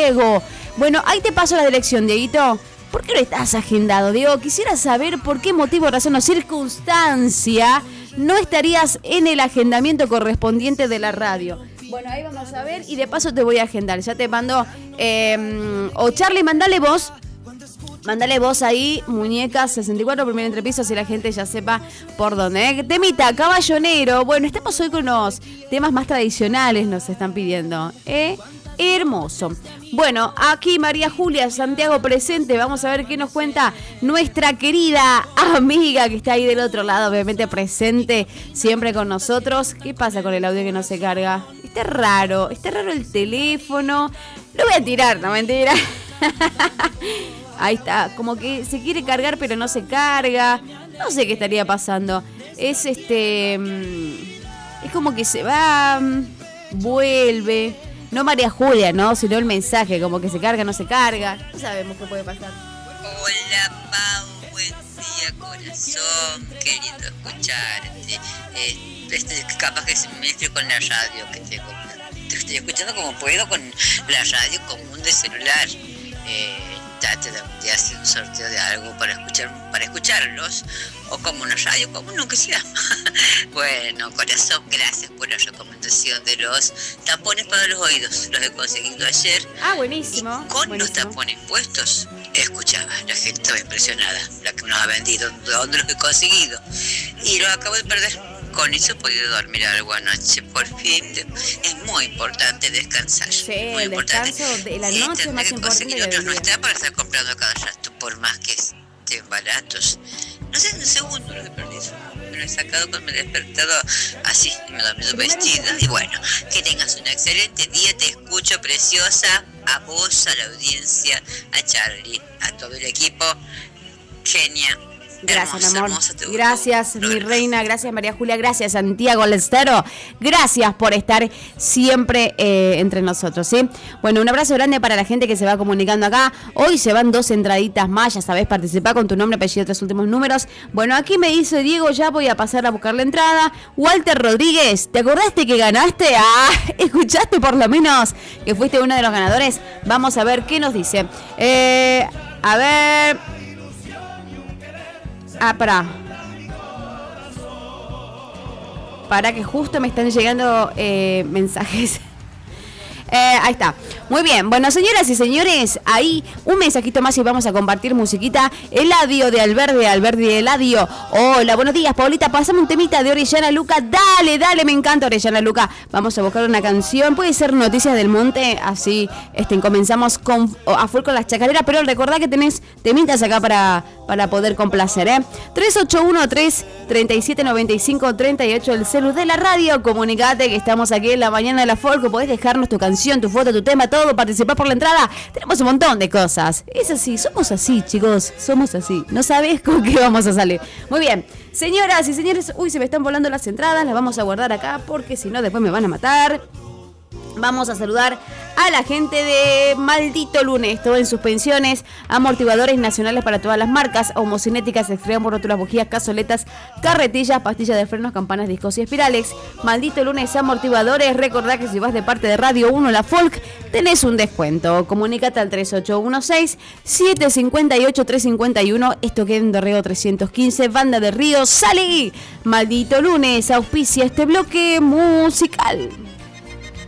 Diego. Bueno, ahí te paso la dirección, Dieguito. ¿Por qué no estás agendado, Diego? Quisiera saber por qué motivo, razón o circunstancia no estarías en el agendamiento correspondiente de la radio. Bueno, ahí vamos a ver y de paso te voy a agendar. Ya te mando... o Charlie, mandale vos ahí, muñecas 64, primer entrepiso, si la gente ya sepa por dónde. Temita, caballonero. Bueno, estamos hoy con unos temas más tradicionales, nos están pidiendo. Hermoso. Bueno, aquí María Julia Santiago presente. Vamos a ver qué nos cuenta nuestra querida amiga que está ahí del otro lado, obviamente presente siempre con nosotros. ¿Qué pasa con el audio que no se carga? Está raro el teléfono. Lo voy a tirar, no mentira. Ahí está, como que se quiere cargar pero no se carga. No sé qué estaría pasando. Es como que se va, vuelve. No María Julia, ¿no? Sino el mensaje, como que se carga, no se carga. No sabemos qué puede pasar. Hola, Pau, buen día, corazón, queriendo escucharte. Capaz que se me mezcle con la radio que tengo. Te estoy escuchando como puedo con la radio común de celular. Trate de hacer un sorteo de algo para escucharlos, o como una radio común, aunque sea. Bueno, corazón, gracias por la recomendación de los tapones para los oídos. Los he conseguido ayer. Ah, buenísimo. Y con buenísimo. Los tapones puestos, escuchaba, la gente estaba impresionada, la que nos ha vendido, de dónde los he conseguido. Y los acabo de perder. Con eso he podido dormir algo anoche, por fin. Es muy importante descansar. Sí, muy el importante. descanso de la noche es más importante que otros el no día. está para estar comprando a cada rato, por más que estén baratos. No sé, en un segundo los he perdido. Me lo he sacado cuando me he despertado así, me he dormido vestida. Y bueno, que tengas un excelente día. Te escucho, preciosa. A vos, a la audiencia, a Charlie, a todo el equipo. Genia. Gracias, hermosa, amor. hermosa, Gracias, mi reina. Gracias, María Julia. Gracias, Santiago Lestero. Gracias por estar siempre entre nosotros, ¿sí? Bueno, un abrazo grande para la gente que se va comunicando acá. Hoy se van 2 entraditas más. Ya sabés, participá con tu nombre, apellido, 3 últimos números. Bueno, aquí me dice Diego, ya voy a pasar a buscar la entrada. Walter Rodríguez, ¿te acordaste que ganaste? Ah, ¿escuchaste por lo menos que fuiste uno de los ganadores? Vamos a ver qué nos dice. A ver... Para que justo me están llegando mensajes. Ahí está. Muy bien. Bueno, señoras y señores, ahí un mensajito más y vamos a compartir musiquita. Eladio de Alberdi Eladio. Hola, buenos días, Paulita. Pasame un temita de Orellana Luca. Dale, me encanta Orellana Luca. Vamos a buscar una canción. Puede ser Noticias del Monte. Así comenzamos a full con las chacareras. Pero recordá que tenés temitas acá para poder complacer, 3813-3795-38, el celu de la radio. Comunicate que estamos aquí en la mañana de la folk. Podés dejarnos tu canción, tu foto, tu tema, todo, participar por la entrada. Tenemos un montón de cosas. Es así, somos así, chicos, somos así. No sabés con qué vamos a salir. Muy bien, señoras y señores, uy, se me están volando las entradas, las vamos a guardar acá porque si no después me van a matar. Vamos a saludar a la gente de Maldito Lunes, todo en suspensiones, amortiguadores nacionales para todas las marcas, homocinéticas, extremos, rótulas, bujías, cazoletas, carretillas, pastillas de frenos, campanas, discos y espirales. Maldito Lunes, amortiguadores. Recordá que si vas de parte de Radio 1 La Folk, tenés un descuento. Comunícate al 3816-758-351. Esto queda en Dorrego 315, Banda de Río. ¡Salí! Maldito Lunes auspicia este bloque musical.